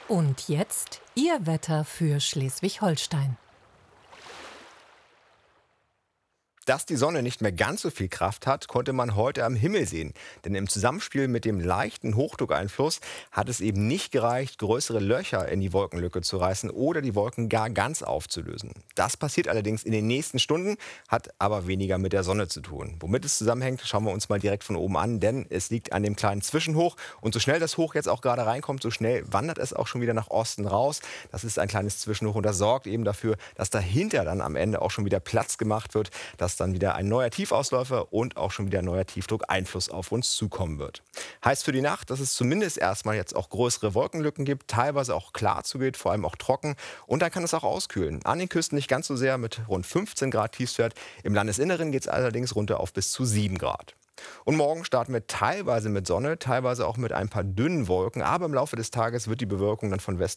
Und jetzt Ihr Wetter für Schleswig-Holstein. Dass die Sonne nicht mehr ganz so viel Kraft hat, konnte man heute am Himmel sehen. Denn im Zusammenspiel mit dem leichten Hochdruckeinfluss hat es eben nicht gereicht, größere Löcher in die Wolkenlücke zu reißen oder die Wolken gar ganz aufzulösen. Das passiert allerdings in den nächsten Stunden, hat aber weniger mit der Sonne zu tun. Womit es zusammenhängt, schauen wir uns mal direkt von oben an, denn es liegt an dem kleinen Zwischenhoch. Und so schnell das Hoch jetzt auch gerade reinkommt, so schnell wandert es auch schon wieder nach Osten raus. Das ist ein kleines Zwischenhoch und das sorgt eben dafür, dass dahinter dann am Ende auch schon wieder Platz gemacht wird, dass dann wieder ein neuer Tiefausläufer und auch schon wieder ein neuer Tiefdruckeinfluss auf uns zukommen wird. Heißt für die Nacht, dass es zumindest erstmal jetzt auch größere Wolkenlücken gibt, teilweise auch klar zugeht, vor allem auch trocken. Und dann kann es auch auskühlen. An den Küsten nicht ganz so sehr mit rund 15 Grad Tiefstwert. Im Landesinneren geht es allerdings runter auf bis zu 7 Grad. Und morgen starten wir teilweise mit Sonne, teilweise auch mit ein paar dünnen Wolken. Aber im Laufe des Tages wird die Bewölkung dann von Westen